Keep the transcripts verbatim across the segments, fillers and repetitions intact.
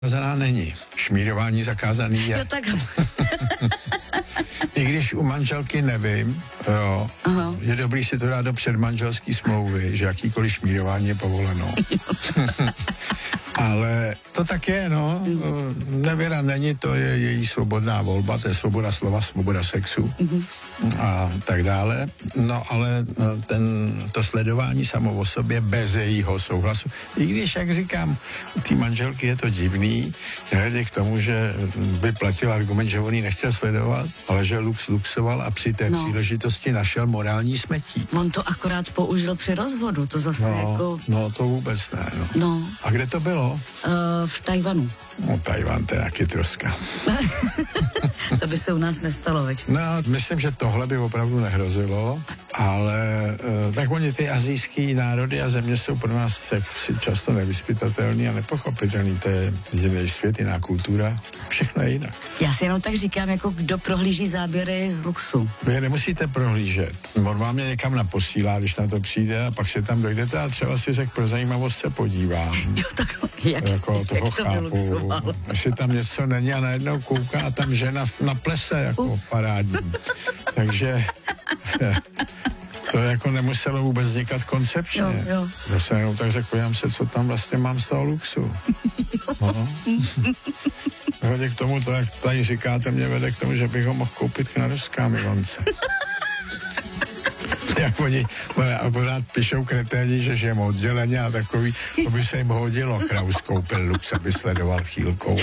zakázaná není. Šmírování zakázaný je. Jo, tak... I když u manželky nevím, jo, je dobrý si to dát do předmanželské smlouvy, že jakýkoliv šmírování je povoleno. Ale to tak je, no. Nevěra není, to je její svobodná volba, to je svoboda slova, svoboda sexu a tak dále. No ale ten, to sledování samo o sobě bez jejího souhlasu, i když, jak říkám, u té manželky je to divný, nehledě k tomu, že by platil argument, že on ji nechtěl sledovat, ale že lux luxoval a při té no. příležitosti našel morální smetí. On to akorát použil při rozvodu, to zase no, jako... No, to vůbec ne, no. no. A kde to bylo? Uh, v Tajvanu. No, Tajvan, to je nějaký troska. To by se u nás nestalo, več. No, myslím, že tohle by opravdu nehrozilo, ale uh, tak oni ty asijský národy a země jsou pro nás tak si často nevyspytatelný a nepochopitelný. To je jiný svět, jiná kultura, všechno je jinak. Já si jenom tak říkám, jako kdo prohlíží záběry z luxu. Vy je nemusíte prohlížet. On vám mě někam naposílá, když na to přijde a pak se tam dojdete a třeba si řekl, pro zajímavost se podívám. Jo, tak jak, jako toho jak to chápu. Jestli tam něco není a najednou kouká a tam žena na plese jako Ups. parádní. Takže to jako nemuselo vůbec vznikat koncepčně. Jo, jo. Já jsem jenom tak řekl, podívám se, co tam vlastně mám z toho luxu. No. Vede k tomu, to, jak tady říkáte, mě vede k tomu, že bych ho mohl koupit k narozkám Ivance. Jak oni pořád píšou kreténi, že žijeme odděleně a takový, to by se jim hodilo. Kraus koupil lux, aby sledoval chýlkou.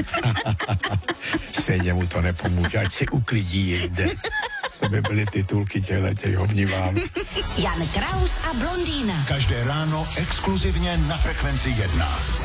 Stejně mu to nepomůže, ať si uklidí jinde. To by byly titulky těch hovnivám. Jan Kraus a blondýna. Každé ráno exkluzivně na Frekvenci jedna.